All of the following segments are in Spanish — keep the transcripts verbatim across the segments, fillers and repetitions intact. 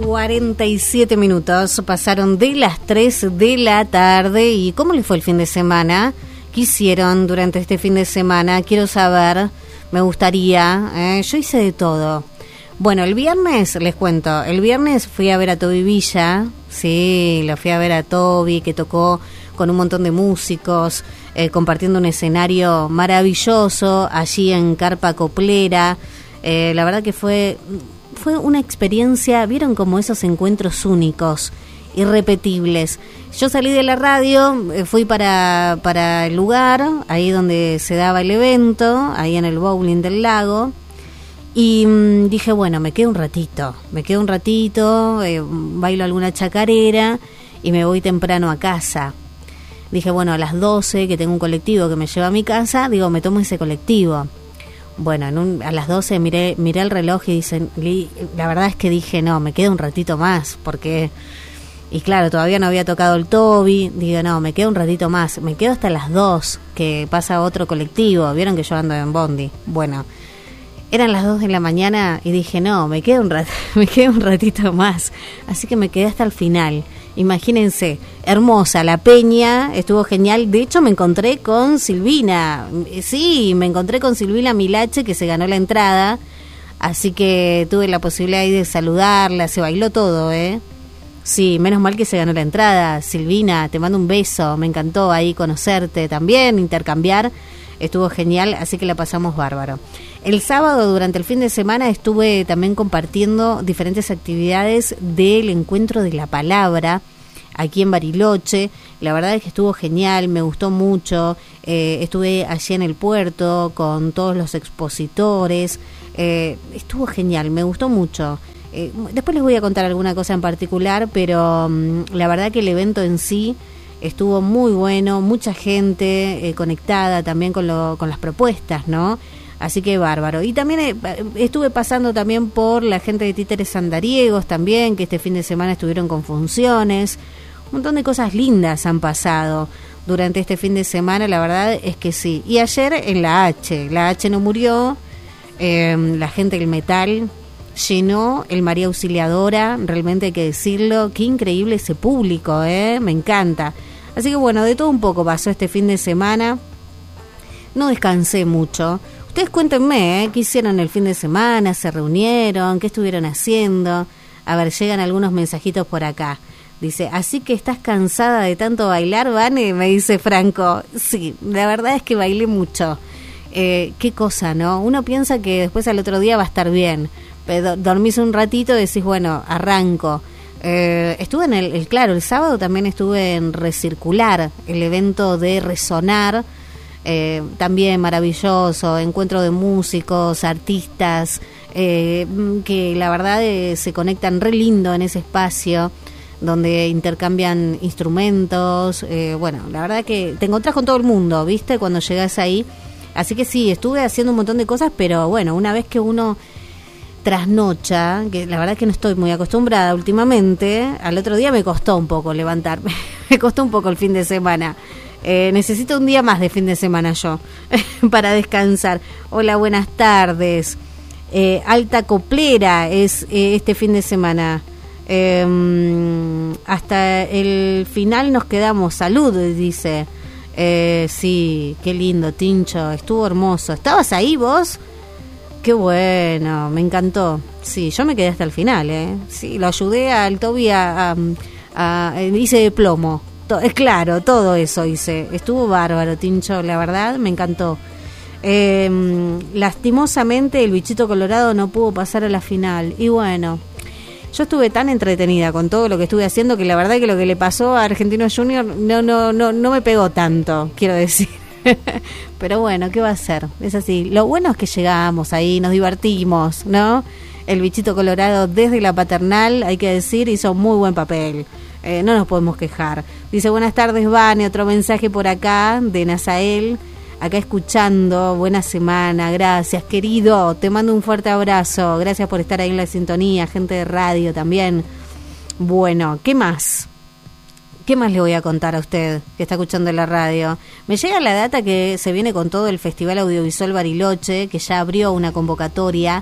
cuarenta y siete minutos pasaron de las tres de la tarde. ¿Y cómo les fue el fin de semana? ¿Qué hicieron durante este fin de semana? Quiero saber, me gustaría. Eh, yo hice de todo. Bueno, el viernes, les cuento, el viernes fui a ver a Toby Villa. Sí, lo fui a ver a Toby, que tocó con un montón de músicos, eh, compartiendo un escenario maravilloso allí en Carpa Coplera. Eh, la verdad que fue... Fue una experiencia, vieron como esos encuentros únicos, irrepetibles. Yo salí de la radio, fui para, para el lugar, ahí donde se daba el evento, ahí en el bowling del lago, y mmm, dije, bueno, me quedo un ratito, me quedo un ratito, eh, bailo alguna chacarera y me voy temprano a casa. Dije, bueno, a las doce, que tengo un colectivo que me lleva a mi casa, digo, me tomo ese colectivo. Bueno, en un, a las doce miré, miré el reloj y dicen, la verdad es que dije, no, me quedo un ratito más, porque, y claro, todavía no había tocado el Toby, digo, no, me quedo un ratito más, me quedo hasta las dos, que pasa otro colectivo, vieron que yo ando en bondi. Bueno, eran las dos de la mañana y dije, no, me quedo un rat, me quedo un ratito más, así que me quedé hasta el final. Imagínense, hermosa la peña, estuvo genial. De hecho me encontré con Silvina, sí, me encontré con Silvina Milache, que se ganó la entrada, así que tuve la posibilidad ahí de saludarla, se bailó todo, ¿eh? Sí, menos mal que se ganó la entrada. Silvina, te mando un beso, me encantó ahí conocerte también, intercambiar, estuvo genial, así que la pasamos bárbaro. El sábado, durante el fin de semana, estuve también compartiendo diferentes actividades del Encuentro de la Palabra aquí en Bariloche. La verdad es que estuvo genial, me gustó mucho. Eh, estuve allí en el puerto con todos los expositores. Eh, estuvo genial, me gustó mucho. Eh, después les voy a contar alguna cosa en particular, pero um, la verdad que el evento en sí estuvo muy bueno, mucha gente eh, conectada también con, lo, con las propuestas, ¿no? Así que bárbaro. Y también eh, estuve pasando también por la gente de Títeres Andariegos también, que este fin de semana estuvieron con funciones. Un montón de cosas lindas han pasado durante este fin de semana, la verdad es que sí. Y ayer en la H, la H no murió, eh, la gente del metal llenó el María Auxiliadora, realmente hay que decirlo, qué increíble ese público, eh, me encanta. Así que bueno, de todo un poco pasó este fin de semana, no descansé mucho. Ustedes cuéntenme, ¿eh? ¿Qué hicieron el fin de semana? ¿Se reunieron? ¿Qué estuvieron haciendo? A ver, llegan algunos mensajitos por acá. Dice, así que estás cansada de tanto bailar, Vane, me dice Franco. Sí, la verdad es que bailé mucho. Eh, qué cosa, ¿no? Uno piensa que después al otro día va a estar bien. Pero dormís un ratito y decís, bueno, arranco. Eh, estuve en el, el, claro, el sábado también estuve en Recircular, el evento de Resonar. Eh, también maravilloso, encuentro de músicos, artistas, eh, que la verdad eh, se conectan re lindo en ese espacio, donde intercambian instrumentos, eh, bueno, la verdad que te encontrás con todo el mundo, ¿viste? Cuando llegás ahí, así que sí, estuve haciendo un montón de cosas, pero bueno, una vez que uno trasnocha, que la verdad que no estoy muy acostumbrada últimamente, al otro día me costó un poco levantarme, me costó un poco el fin de semana. Eh, necesito un día más de fin de semana yo, para descansar. Hola, buenas tardes. Eh, Alta Coplera es eh, este fin de semana. Eh, hasta el final nos quedamos. Salud, dice. Eh, sí, qué lindo, Tincho. Estuvo hermoso. ¿Estabas ahí vos? Qué bueno, me encantó. Sí, yo me quedé hasta el final, ¿eh? Sí, lo ayudé al Toby a... a, a, a hice de plomo. Es claro, todo eso hice. Estuvo bárbaro, Tincho, la verdad, me encantó. Eh, lastimosamente el bichito colorado no pudo pasar a la final. Y bueno, yo estuve tan entretenida con todo lo que estuve haciendo que la verdad que lo que le pasó a Argentinos Juniors no, no, no, no me pegó tanto, quiero decir. Pero bueno, ¿qué va a ser? Es así. Lo bueno es que llegamos ahí, nos divertimos, ¿no? El bichito colorado desde la paternal, hay que decir, hizo muy buen papel. Eh, no nos podemos quejar. Dice, buenas tardes, Vane, otro mensaje por acá de Nazael, acá escuchando, buena semana, gracias, querido, te mando un fuerte abrazo, gracias por estar ahí en la sintonía, gente de radio también. Bueno, ¿qué más? ¿Qué más le voy a contar a usted que está escuchando la radio? Me llega la data que se viene con todo el Festival Audiovisual Bariloche, que ya abrió una convocatoria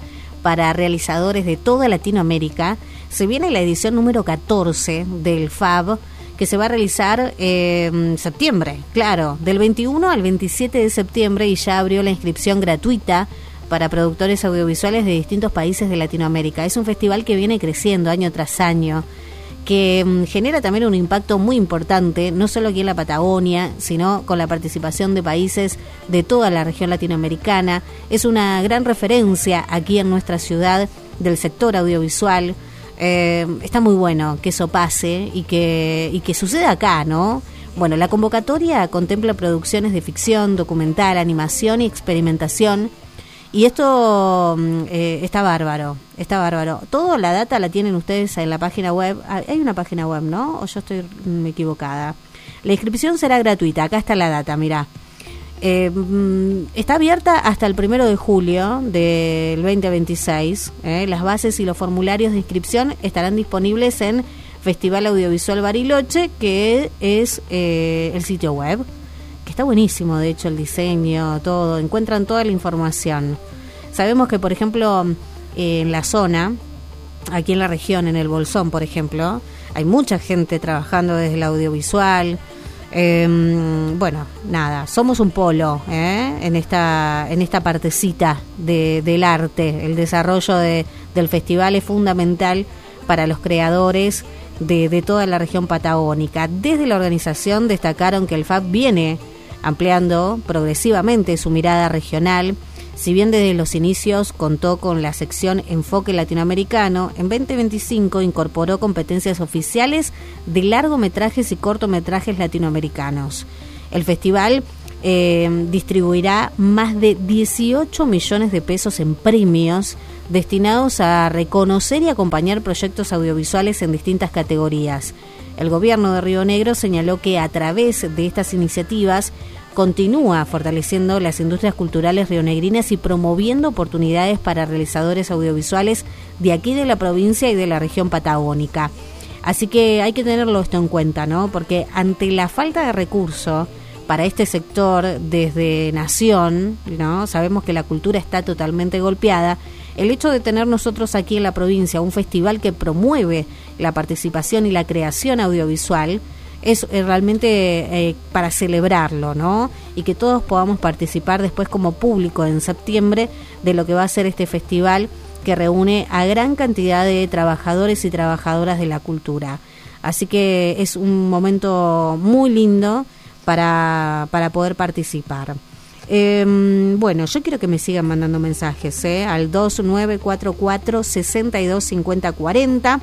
para realizadores de toda Latinoamérica. Se viene la edición número catorce del F A B, que se va a realizar eh, en septiembre, claro, del veintiuno al veintisiete de septiembre, y ya abrió la inscripción gratuita para productores audiovisuales de distintos países de Latinoamérica. Es un festival que viene creciendo año tras año, que mm, genera también un impacto muy importante, no solo aquí en la Patagonia, sino con la participación de países de toda la región latinoamericana. Es una gran referencia aquí en nuestra ciudad del sector audiovisual. Eh, está muy bueno que eso pase y que, y que suceda acá, ¿no? Bueno, la convocatoria contempla producciones de ficción, documental, animación y experimentación. Y esto eh, está bárbaro, está bárbaro. Toda la data la tienen ustedes en la página web. Hay una página web, ¿no? O yo estoy mm, equivocada. La inscripción será gratuita. Acá está la data, mirá. Eh, está abierta hasta el primero de julio del veinte veintiséis. Eh. Las bases y los formularios de inscripción estarán disponibles en Festival Audiovisual Bariloche, que es eh, el sitio web. Que está buenísimo, de hecho, el diseño, todo, encuentran toda la información. Sabemos que, por ejemplo, eh, en la zona, aquí en la región, en el Bolsón, por ejemplo, hay mucha gente trabajando desde el audiovisual. Eh, bueno, nada, somos un polo ¿eh? en esta en esta partecita de, del arte. El desarrollo de, del festival es fundamental para los creadores de, de toda la región patagónica. Desde la organización destacaron que el F A B viene ampliando progresivamente su mirada regional. Si bien desde los inicios contó con la sección Enfoque Latinoamericano, en veinte veinticinco incorporó competencias oficiales de largometrajes y cortometrajes latinoamericanos. El festival eh, distribuirá más de dieciocho millones de pesos en premios destinados a reconocer y acompañar proyectos audiovisuales en distintas categorías. El gobierno de Río Negro señaló que a través de estas iniciativas continúa fortaleciendo las industrias culturales rionegrinas y promoviendo oportunidades para realizadores audiovisuales de aquí de la provincia y de la región patagónica. Así que hay que tenerlo esto en cuenta, ¿no? Porque ante la falta de recursos para este sector desde Nación, ¿no? Sabemos que la cultura está totalmente golpeada. El hecho de tener nosotros aquí en la provincia un festival que promueve la participación y la creación audiovisual es realmente eh, para celebrarlo, ¿no? Y que todos podamos participar después como público en septiembre de lo que va a ser este festival que reúne a gran cantidad de trabajadores y trabajadoras de la cultura. Así que es un momento muy lindo para, para poder participar. Eh, bueno, yo quiero que me sigan mandando mensajes ¿eh? al dos nueve cuatro cuatro, seis dos cinco cero cuatro cero.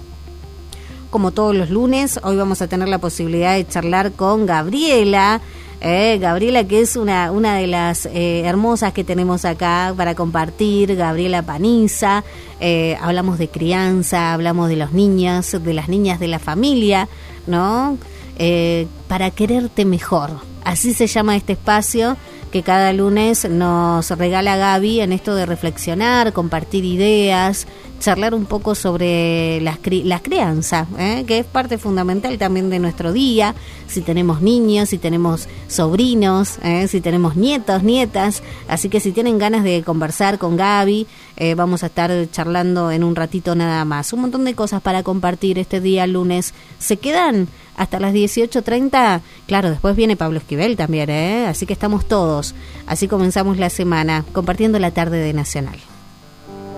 Como todos los lunes, hoy vamos a tener la posibilidad de charlar con Gabriela. Eh, Gabriela, que es una, una de las eh, hermosas que tenemos acá para compartir, Gabriela Paniza. Eh, hablamos de crianza, hablamos de los niños, de las niñas de la familia, ¿no? Eh, para quererte mejor. Así se llama este espacio que cada lunes nos regala Gaby en esto de reflexionar, compartir ideas, charlar un poco sobre las cri- la crianza, ¿eh? que es parte fundamental también de nuestro día. Si tenemos niños, si tenemos sobrinos, ¿eh? si tenemos nietos, nietas. Así que si tienen ganas de conversar con Gaby, eh, vamos a estar charlando en un ratito nada más. Un montón de cosas para compartir este día lunes. ¿Se quedan hasta las dieciocho treinta? Claro, después viene Pablo Esquivel también, ¿eh? Así que estamos todos. Así comenzamos la semana compartiendo la tarde de Nacional.